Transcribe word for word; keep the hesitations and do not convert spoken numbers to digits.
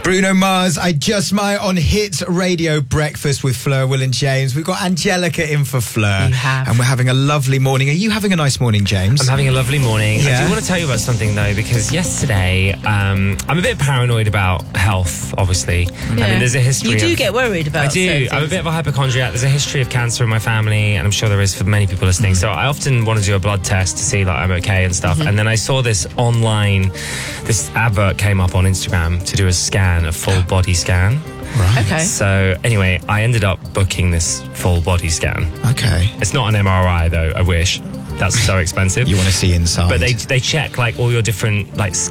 Bruno Mars, I Just Might on Hits Radio Breakfast with Fleur, Will and James. We've got Angelica in for Fleur. You have. And we're having a lovely morning. Are you having a nice morning, James? I'm having a lovely morning. Yeah. I do want to tell you about something, though, because yesterday, um, I'm a bit paranoid about health, obviously. Yeah. I mean, there's a history You do of, get worried about I do. certain I'm a things. bit of a hypochondriac. There's a history of cancer in my family, and I'm sure there is for many people listening. So I often want to do a blood test to see, like, I'm okay and stuff. Mm-hmm. And then I saw this online, this advert came up on Instagram to do a scan, a full body scan. Right. Okay. So anyway, I ended up booking this full body scan. Okay. It's not an M R I, though. I wish. That's so expensive. You want to see inside. But they they check like all your different like